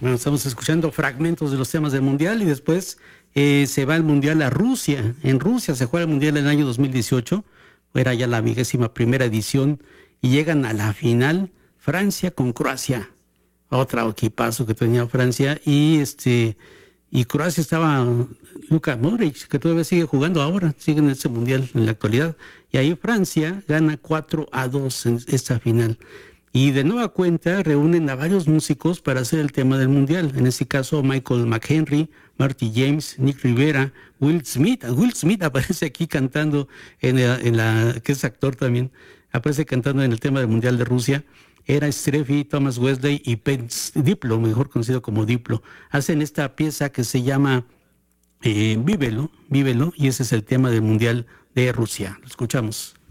Bueno, estamos escuchando fragmentos de los temas del Mundial y después se va el Mundial a Rusia. En Rusia se juega el Mundial en el año 2018, era ya la 21ª edición y llegan a la final Francia con Croacia. Otro equipazo que tenía Francia y Croacia estaba Luka Modric, que todavía sigue jugando ahora, sigue en ese Mundial en la actualidad. Y ahí Francia gana 4-2 en esta final. Y de nueva cuenta reúnen a varios músicos para hacer el tema del Mundial. En este caso, Michael McHenry, Marty James, Nick Rivera, Will Smith. Will Smith aparece aquí cantando que es actor también, aparece cantando en el tema del Mundial de Rusia. Era Steffi, Thomas Wesley y Pence Diplo, mejor conocido como Diplo. Hacen esta pieza que se llama Vívelo, y ese es el tema del Mundial de Rusia. Lo escuchamos.